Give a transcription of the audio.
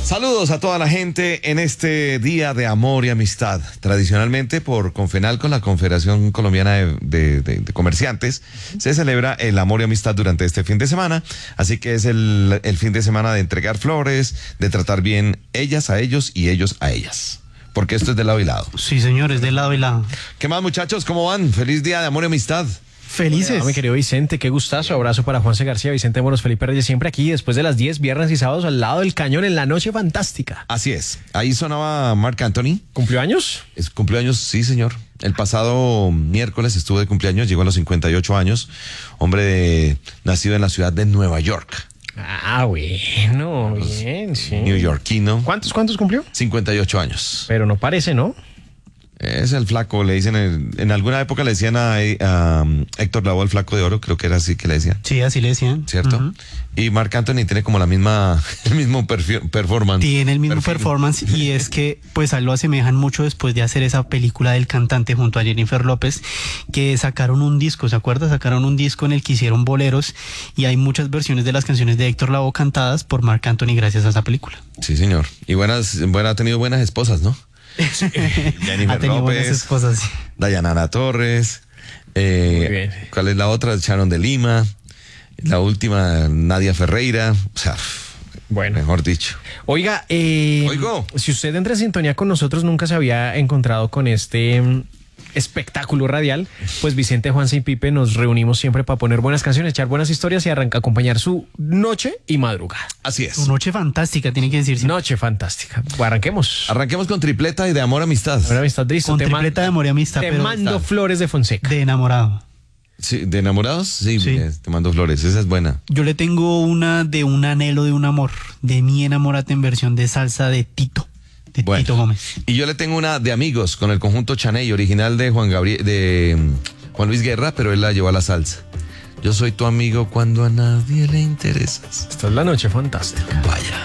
Saludos a toda la gente en este Día de Amor y Amistad. Tradicionalmente, por Confenal, con la Confederación Colombiana de Comerciantes, se celebra el amor y amistad durante este fin de semana. Así que es el fin de semana de entregar flores, de tratar bien ellas a ellos y ellos a ellas. Porque esto es de lado y lado. Sí, señor, es de lado y lado. ¿Qué más, muchachos? ¿Cómo van? Feliz Día de Amor y Amistad. Felices. Hola, mi querido Vicente, qué gustazo. Abrazo para Juanse García, Vicente Moros, Felipe Reyes, siempre aquí después de las 10, viernes y sábados, al lado del cañón en la noche fantástica. Así es. Ahí sonaba Marc Anthony. ¿Cumplió años? Cumpleaños, sí, señor. El pasado miércoles estuvo de cumpleaños, llegó a los 58 años. Nacido en la ciudad de Nueva York. Ah, bueno, bien, sí. Neoyorquino. ¿Cuántos cumplió? 58 años. Pero no parece, ¿no? Es el flaco, le dicen, en alguna época le decían a Héctor Lavoe el flaco de oro, creo que era así que le decían. Sí, así le decían. ¿Cierto? Uh-huh. Y Marc Anthony tiene como el mismo performance. Tiene el mismo performance y es que pues a él lo asemejan mucho después de hacer esa película del cantante junto a Jennifer López, que sacaron un disco, ¿se acuerda? Sacaron un disco en el que hicieron boleros y hay muchas versiones de las canciones de Héctor Lavoe cantadas por Marc Anthony gracias a esa película. Sí, señor. Y ha tenido buenas esposas, ¿no? Jennifer López, Dayanara Torres, ¿cuál es la otra? Sharon de Lima, la última Nadia Ferreira, o sea, bueno, mejor dicho. Oiga, Oigo. Si usted entra en sintonía con nosotros, nunca se había encontrado con este espectáculo radial, pues Vicente, Juanse y Pipe nos reunimos siempre para poner buenas canciones, echar buenas historias y acompañar su noche y madrugada. Así es. Su noche fantástica, tiene que decirse. Noche fantástica. Arranquemos. Arranquemos con tripleta y de amor amistad. Amor amistad, listo. Con tripleta de amor y amistad. Te mando flores de Fonseca. De enamorado. Sí, ¿de enamorados? Sí, te mando flores, esa es buena. Yo le tengo una de un anhelo de un amor, de Mi enamórate en versión de salsa de Tito. Bueno, Tito Gómez. Y yo le tengo una de amigos con el conjunto Chaney, original de Juan Luis Guerra, pero él la llevó a la salsa. Yo soy tu amigo cuando a nadie le interesas. Esta es la noche fantástica. Vaya.